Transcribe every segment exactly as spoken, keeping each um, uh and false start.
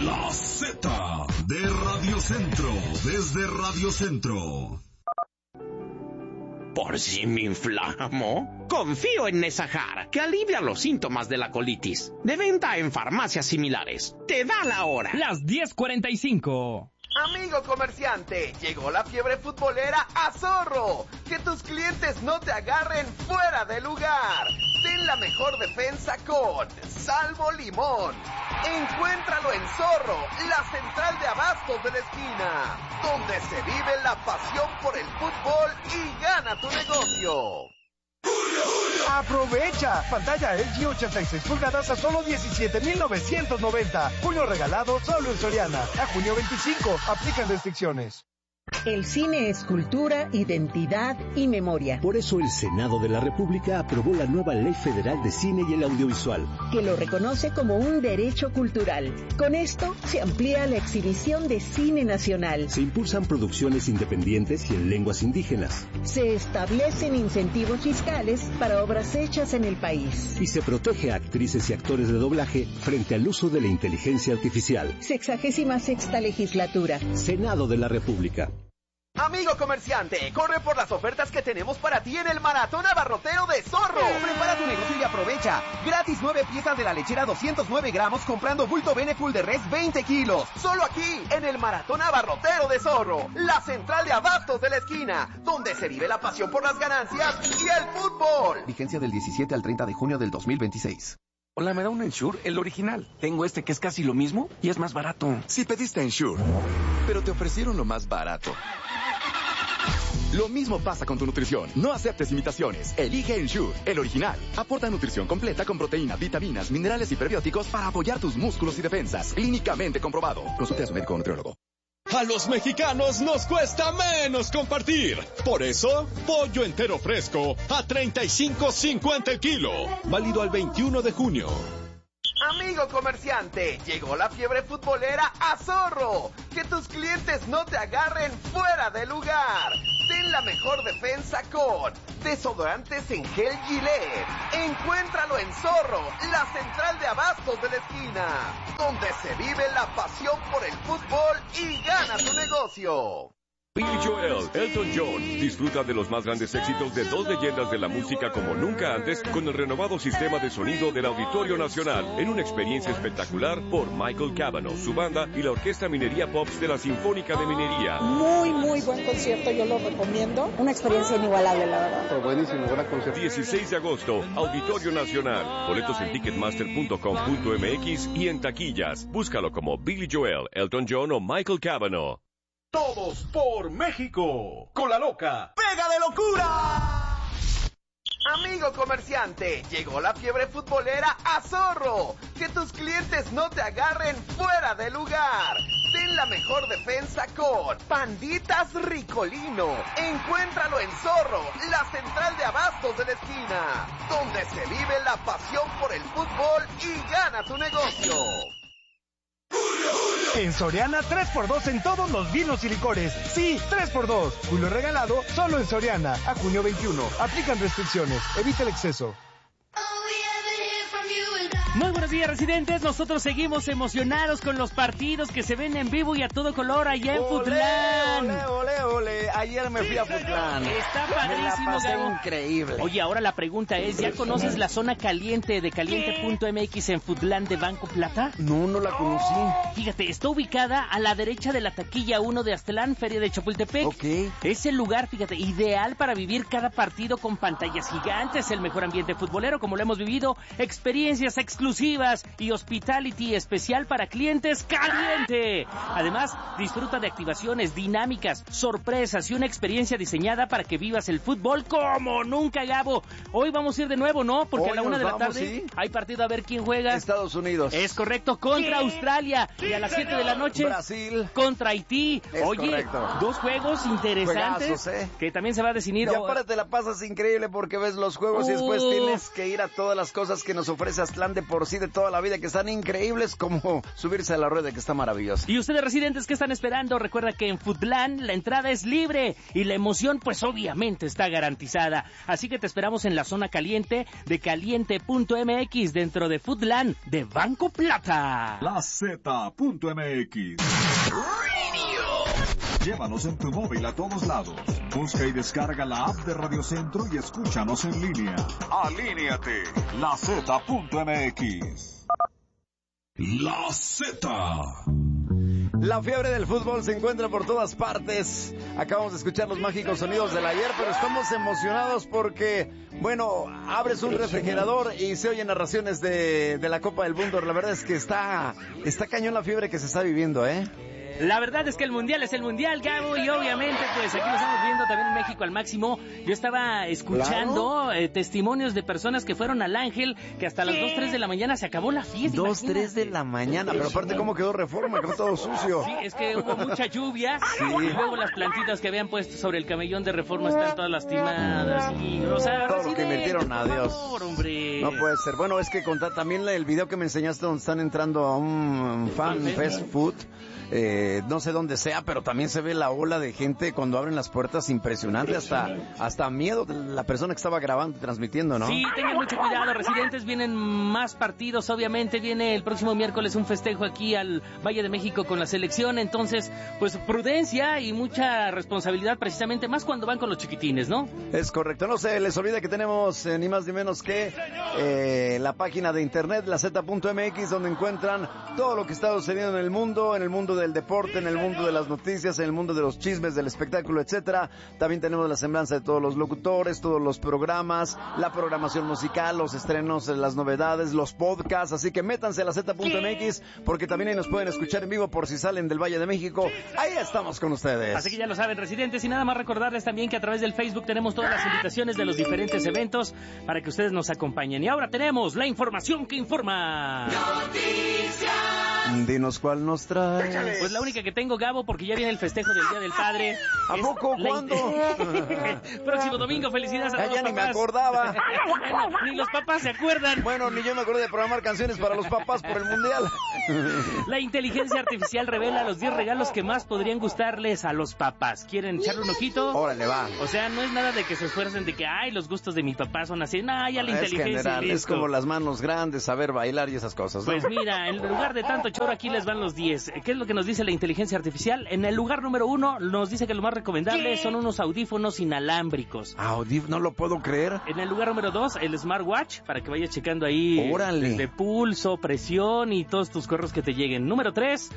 La Z de Radio Centro, desde Radio Centro. ¿Por si me inflamo? Confío en Nesajar, que alivia los síntomas de la colitis. De venta en farmacias similares. Te da la hora. Las diez cuarenta y cinco. Amigo comerciante, llegó la fiebre futbolera a Zorro. Que tus clientes no te agarren fuera de lugar. Ten la mejor defensa con Salvo Limón. Encuéntralo en Zorro, la central de abastos de la esquina, donde se vive la pasión por el fútbol y gana tu negocio. ¡Aprovecha! Pantalla L G ochenta y seis pulgadas a solo diecisiete mil novecientos noventa. Junio regalado solo en Soriana. A junio veinticinco. Aplican restricciones. El cine es cultura, identidad y memoria. Por eso el Senado de la República aprobó la nueva Ley Federal de Cine y el Audiovisual, que lo reconoce como un derecho cultural. Con esto se amplía la exhibición de cine nacional. Se impulsan producciones independientes y en lenguas indígenas. Se establecen incentivos fiscales para obras hechas en el país. Y se protege a actrices y actores de doblaje frente al uso de la inteligencia artificial. Sexagésima sexta legislatura. Senado de la República. Amigo comerciante, corre por las ofertas que tenemos para ti en el Maratón Abarrotero de Zorro. Prepara tu negocio y aprovecha. Gratis nueve piezas de la lechera doscientos nueve gramos comprando bulto Beneful de res veinte kilos. Solo aquí, en el Maratón Abarrotero de Zorro, la central de abastos de la esquina, donde se vive la pasión por las ganancias y el fútbol. Vigencia del diecisiete al treinta de junio del dos mil veintiséis. Hola, ¿me da un Ensure? El original. Tengo este que es casi lo mismo y es más barato. Sí pediste Ensure, pero te ofrecieron lo más barato. Lo mismo pasa con tu nutrición. No aceptes imitaciones. Elige Ensure, el original. Aporta nutrición completa con proteína, vitaminas, minerales y prebióticos para apoyar tus músculos y defensas. Clínicamente comprobado. Consulte a su médico o nutriólogo. A los mexicanos nos cuesta menos compartir. Por eso, pollo entero fresco a treinta y cinco cincuenta el kilo. Válido al veintiuno de junio. Amigo comerciante, llegó la fiebre futbolera a Zorro. Que tus clientes no te agarren fuera de lugar. Ten la mejor defensa con desodorantes en gel Gillette. Encuéntralo en Zorro, la central de abastos de la esquina, donde se vive la pasión por el fútbol y gana tu negocio. Billy Joel, Elton John, disfruta de los más grandes éxitos de dos leyendas de la música como nunca antes con el renovado sistema de sonido del Auditorio Nacional en una experiencia espectacular por Michael Cavanaugh, su banda y la Orquesta Minería Pops de la Sinfónica de Minería. Muy, muy buen concierto, yo lo recomiendo. Una experiencia inigualable, la verdad. Fue buenísimo, buena concierto. dieciséis de agosto, Auditorio Nacional. Boletos en ticketmaster punto com punto m x y en taquillas. Búscalo como Billy Joel, Elton John o Michael Cavanaugh. Todos por México. Con la loca. ¡Pega de locura! Amigo comerciante, llegó la fiebre futbolera a Zorro. Que tus clientes no te agarren fuera de lugar. Ten la mejor defensa con Panditas Ricolino. Encuéntralo en Zorro, la central de abastos de la esquina, donde se vive la pasión por el fútbol y gana tu negocio. En Soriana, tres por dos en todos los vinos y licores. Sí, tres por dos. Julio regalado solo en Soriana. A junio veintiuno. Aplican restricciones. Evita el exceso. Muy buenos días, residentes. Nosotros seguimos emocionados con los partidos que se ven en vivo y a todo color allá en Futlán. Ole, ole, ole. Ayer me fui a Futlán. Está padrísimo, Gabo. Increíble. Oye, ahora la pregunta es, ¿ya conoces la zona caliente de caliente punto m x en Futlán de Banco Plata? No, no la conocí. Fíjate, está ubicada a la derecha de la taquilla uno de Aztlán, Feria de Chapultepec. Ok. Es el lugar, fíjate, ideal para vivir cada partido con pantallas gigantes, el mejor ambiente futbolero como lo hemos vivido, experiencias exclusivas y hospitality especial para clientes caliente. Además, disfruta de activaciones dinámicas, sorpresas y una experiencia diseñada para que vivas el fútbol como nunca, Gabo. Hoy vamos a ir de nuevo, ¿no? Porque Hoy a la una de la vamos, tarde ¿sí? hay partido a ver quién juega. Estados Unidos. Es correcto, contra ¿Qué? Australia. Y a las siete de la noche, Brasil. Contra Haití. Es Oye, correcto. dos juegos interesantes. Juegazos, ¿eh? Que también se va a definir. Y aparte te la pasas increíble porque ves los juegos uh. y después tienes que ir a todas las cosas que nos ofrece Aztlán de por sí de toda la vida, que están increíbles, como subirse a la rueda, que está maravillosa. Y ustedes, residentes, ¿qué están esperando? Recuerda que en Foodland la entrada es libre y la emoción, pues obviamente está garantizada. Así que te esperamos en la zona caliente de caliente punto m x dentro de Foodland de Banco Plata. La Z punto m x. Llévanos en tu móvil a todos lados. Busca y descarga la app de Radio Centro y escúchanos en línea. Alíneate. La Z punto m x. La Z. La fiebre del fútbol se encuentra por todas partes. Acabamos de escuchar los mágicos sonidos del ayer, pero estamos emocionados porque, bueno, abres un refrigerador y se oyen narraciones de, de la Copa del Mundo. La verdad es que está, está cañón la fiebre que se está viviendo, ¿eh? La verdad es que el mundial es el mundial, Gabo, y obviamente pues aquí lo estamos viendo también en México al máximo. Yo estaba escuchando ¿Claro? eh, testimonios de personas que fueron al Ángel, que hasta las dos, tres de la mañana se acabó la fiesta. dos, tres de la mañana, pero aparte cómo quedó Reforma, quedó todo sucio. Sí, es que hubo mucha lluvia, sí. Y luego las plantitas que habían puesto sobre el camellón de Reforma están todas lastimadas. Y, o sea, todo lo que metieron, adiós. Favor, hombre. No puede ser. Bueno, es que contar también el video que me enseñaste donde están entrando a un fan fast food. Eh, no sé dónde sea, pero también se ve la ola de gente cuando abren las puertas, impresionante, hasta hasta miedo de la persona que estaba grabando y transmitiendo, ¿no? Sí, tengan mucho cuidado, residentes, vienen más partidos, obviamente viene el próximo miércoles un festejo aquí al Valle de México con la selección, entonces, pues prudencia y mucha responsabilidad precisamente, más cuando van con los chiquitines, ¿no? Es correcto, no se les olvida que tenemos eh, ni más ni menos que eh, la página de internet, la Z punto m x, donde encuentran todo lo que está sucediendo en el mundo, en el mundo de del deporte, en el mundo de las noticias, en el mundo de los chismes, del espectáculo, etcétera. También tenemos la semblanza de todos los locutores, todos los programas, la programación musical, los estrenos, las novedades, los podcasts, así que métanse a la Z punto m x porque también ahí nos pueden escuchar en vivo por si salen del Valle de México. Ahí estamos con ustedes. Así que ya lo saben, residentes, y nada más recordarles también que a través del Facebook tenemos todas las invitaciones de los diferentes eventos para que ustedes nos acompañen. Y ahora tenemos la información que informa. Noticias. Dinos cuál nos trae. Pues la única que tengo, Gabo, porque ya viene el festejo del Día del Padre. ¿A poco? ¿Cuándo? Próximo domingo, felicidades a todos ya los ni papás. me acordaba. Bueno, ni los papás se acuerdan. Bueno, ni yo me acordé de programar canciones para los papás por el Mundial. La inteligencia artificial revela los diez regalos que más podrían gustarles a los papás. ¿Quieren echarle un ojito? Órale, va. O sea, no es nada de que se esfuercen de que, ay, los gustos de mi papá son así. No, ya la es inteligencia general, listo. Es como las manos grandes, saber bailar y esas cosas, ¿no? Pues mira, en lugar de tanto choro, aquí les van los diez. ¿Qué es lo que nos dice la inteligencia artificial? En el lugar número uno nos dice que lo más recomendable son unos audífonos inalámbricos. Audífonos, no lo puedo creer. En el lugar número dos, el smartwatch, para que vayas checando ahí Órale. de pulso, presión y todos tus correos que te lleguen. Número tres,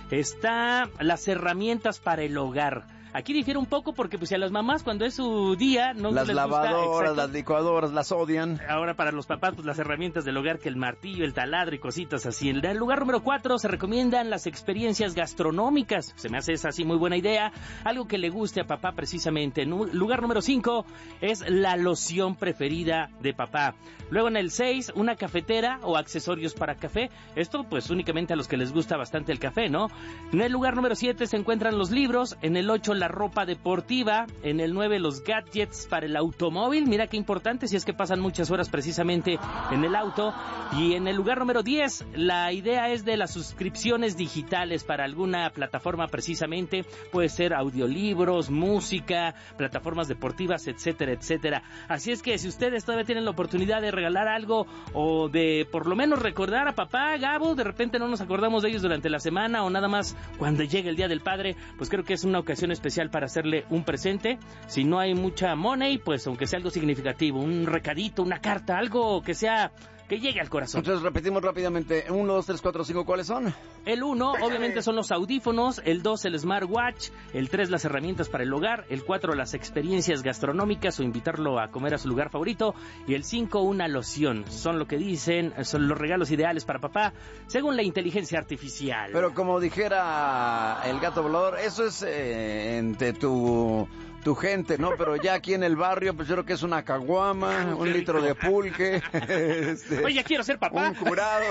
está las herramientas para el hogar. Aquí difiere un poco porque pues a las mamás cuando es su día no las les lavadoras, gusta, las licuadoras las odian. Ahora para los papás pues las herramientas del hogar, que el martillo, el taladro y cositas así. En el lugar número cuatro se recomiendan las experiencias gastronómicas. Se me hace esa así muy buena idea, algo que le guste a papá precisamente. En lugar número cinco es la loción preferida de papá. Luego en el seis, una cafetera o accesorios para café. Esto pues únicamente a los que les gusta bastante el café, ¿no? En el lugar número siete se encuentran los libros. En el ocho la ropa deportiva. En el nueve los gadgets para el automóvil. Mira qué importante si es que pasan muchas horas precisamente en el auto. Y en el lugar número diez la idea es de las suscripciones digitales para alguna plataforma precisamente. Puede ser audiolibros, música, plataformas deportivas, etcétera, etcétera. Así es que si ustedes todavía tienen la oportunidad de regalar algo o de por lo menos recordar a papá, Gabo, de repente no nos acordamos de ellos durante la semana o nada más cuando llegue el Día del Padre, pues creo que es una ocasión especial para hacerle un presente. Si no hay mucha money, pues aunque sea algo significativo, un recadito, una carta, algo que sea que llegue al corazón. Entonces repetimos rápidamente, uno, dos, tres, cuatro, cinco, ¿cuáles son? El uno, obviamente, son los audífonos, el dos, el smartwatch, el tres, las herramientas para el hogar, el cuatro, las experiencias gastronómicas o invitarlo a comer a su lugar favorito, y el cinco, una loción. Son lo que dicen, son los regalos ideales para papá, según la inteligencia artificial. Pero como dijera el gato volador, eso es eh, entre tu... tu gente, ¿no? Pero ya aquí en el barrio, pues yo creo que es una caguama, un litro de pulque. Este, Oye, ya quiero ser papá. Un curado.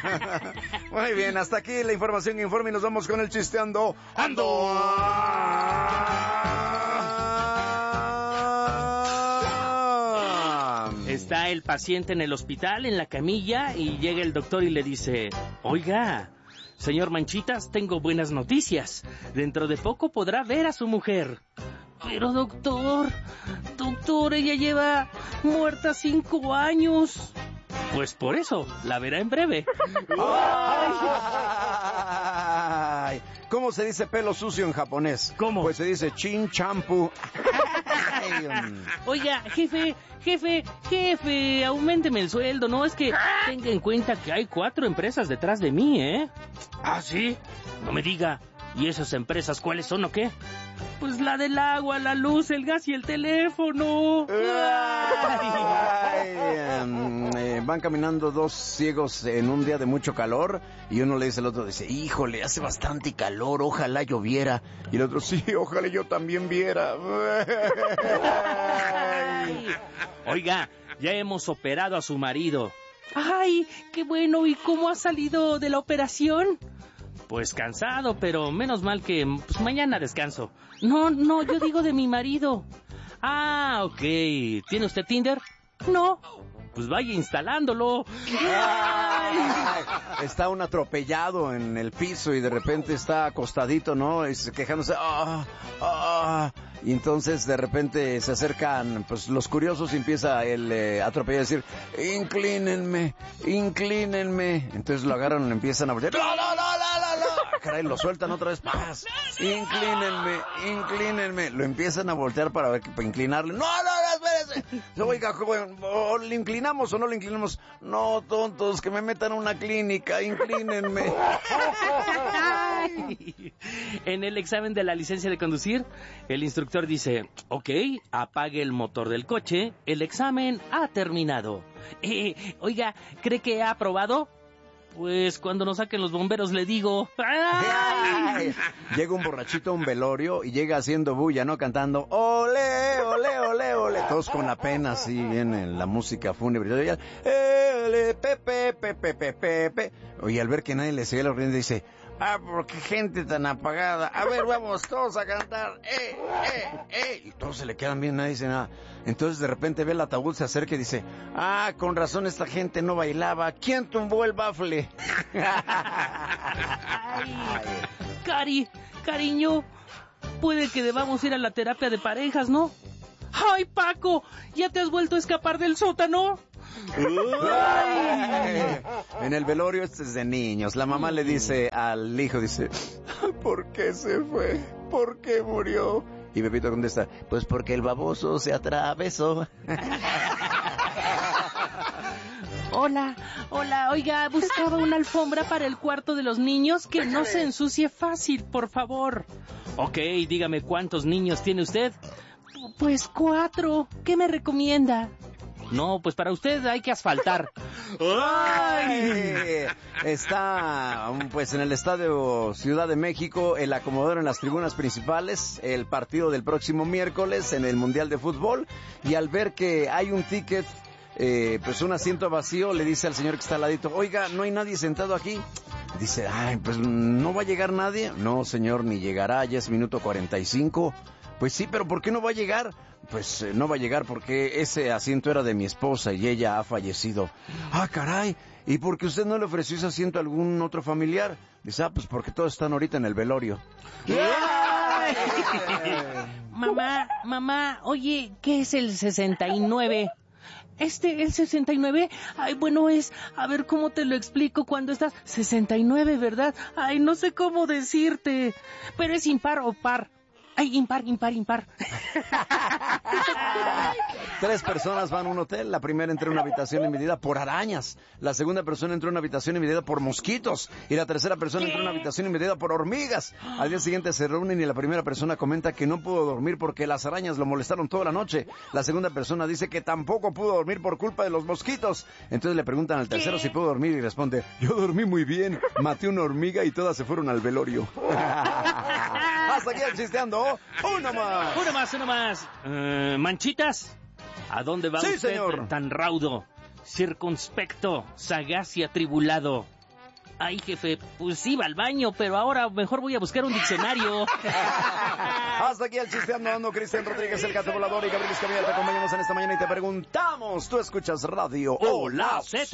Muy bien, hasta aquí la información que informa y nos vamos con el chisteando. ¡Ando! Está el paciente en el hospital, en la camilla, y llega el doctor y le dice, oiga, señor Manchitas, tengo buenas noticias. Dentro de poco podrá ver a su mujer. Pero doctor, doctor, ella lleva muerta cinco años. Pues por eso, la verá en breve. Ay, ¿cómo se dice pelo sucio en japonés? ¿Cómo? Pues se dice chin champu. Oiga, jefe, jefe, jefe, auménteme el sueldo, ¿no? Es que tenga en cuenta que hay cuatro empresas detrás de mí, ¿eh? ¿Ah, sí? No me diga. ¿Y esas empresas cuáles son o qué? Pues la del agua, la luz, el gas y el teléfono. Ay, um, eh, van caminando dos ciegos en un día de mucho calor y uno le dice al otro, dice, híjole, hace bastante calor, ojalá lloviera. Y el otro, sí, ojalá yo también viera. Ay. Oiga, ya hemos operado a su marido. Ay, qué bueno, ¿y cómo ha salido de la operación? Pues cansado, pero menos mal que pues, mañana descanso. No, no, yo digo de mi marido. Ah, ok. ¿Tiene usted Tinder? No. Pues vaya instalándolo. Ay, está un atropellado en el piso y de repente está acostadito, ¿no? Y quejándose. Ah, ah. Y entonces de repente se acercan pues los curiosos y empieza el eh, atropellado a decir, inclínenme, inclínenme. Entonces lo agarran y le empiezan a voltear. ¡No, no, no, no, no, no! Caray, lo sueltan otra vez. ¡Paz! Inclínenme, inclínenme. Lo empiezan a voltear para ver, para inclinarle. ¡No, no, no, espérese! Oiga, joven, ¿o ¿le inclinamos o no le inclinamos? No, tontos, que me metan a una clínica, inclínenme. En el examen de la licencia de conducir, el instructor dice, ok, apague el motor del coche, el examen ha terminado. Eh, oiga, ¿cree que ha aprobado? Pues cuando nos saquen los bomberos le digo... ¡Ay! Llega un borrachito a un velorio y llega haciendo bulla, ¿no? Cantando ole, ole, ole, ole. Todos con la pena, así viene la música fúnebre. Ole, pepe, pepe, pepe, pepe. Oye, al ver que nadie le sigue la rienda dice... Ah, porque gente tan apagada. A ver, vamos todos a cantar. ¡Eh, eh, eh! Y todos se le quedan bien, nadie dice nada. Entonces de repente ve el ataúd, se acerca y dice, ah, con razón esta gente no bailaba. ¿Quién tumbó el bafle? Ay, Cari, cariño, puede que debamos ir a la terapia de parejas, ¿no? ¡Ay, Paco! ¿Ya te has vuelto a escapar del sótano? Ay. En el velorio este es de niños. La mamá le dice al hijo, dice, ¿por qué se fue? ¿Por qué murió? Y Pepito contesta, pues porque el baboso se atravesó. Hola, hola, oiga, buscaba una alfombra para el cuarto de los niños que no se ensucie fácil, por favor. Ok, dígame cuántos niños tiene usted. Pues cuatro. ¿Qué me recomienda? No, pues para usted hay que asfaltar. ¡Ay! Está, pues, en el Estadio Ciudad de México, el acomodador en las tribunas principales, el partido del próximo miércoles en el Mundial de Fútbol, y al ver que hay un ticket, eh, pues un asiento vacío, le dice al señor que está al ladito, oiga, ¿no hay nadie sentado aquí? Dice, ay, pues, ¿no va a llegar nadie? No, señor, ni llegará, ya es minuto cuarenta y cinco. Pues sí, pero ¿por qué no va a llegar? Pues eh, no va a llegar porque ese asiento era de mi esposa y ella ha fallecido. Ah, caray, ¿y por qué usted no le ofreció ese asiento a algún otro familiar? Dice, ah, pues porque todos están ahorita en el velorio. Mamá, mamá, oye, ¿qué es el sesenta y nueve? ¿Este, el sesenta y nueve? Ay, bueno, es, a ver cómo te lo explico cuando estás... sesenta y nueve, ¿verdad? Ay, no sé cómo decirte. Pero es impar o par. Ay, impar, impar, impar. Tres personas van a un hotel. La primera entra en una habitación invadida por arañas. La segunda persona entró en una habitación invadida por mosquitos. Y la tercera persona entró en una habitación invadida por hormigas. Al día siguiente se reúnen y la primera persona comenta que no pudo dormir porque las arañas lo molestaron toda la noche. La segunda persona dice que tampoco pudo dormir por culpa de los mosquitos. Entonces le preguntan al tercero si pudo dormir y responde, yo dormí muy bien, maté una hormiga y todas se fueron al velorio. Hasta aquí el chisteando. Uno más. Uno más, uno más. Uh, Manchitas, ¿a dónde va sí, usted señor. tan raudo, circunspecto, sagaz y atribulado? Ay, jefe, pues iba al baño, pero ahora mejor voy a buscar un diccionario. Hasta aquí el Chisteando Ando, Cristian Rodríguez, el Gato Volador y Gabriel Escamilla. Te acompañamos en esta mañana y te preguntamos, ¿tú escuchas radio o la Z?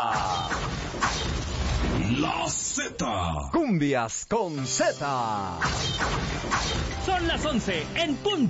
La Z. Cumbias con Z. Son las once en punto.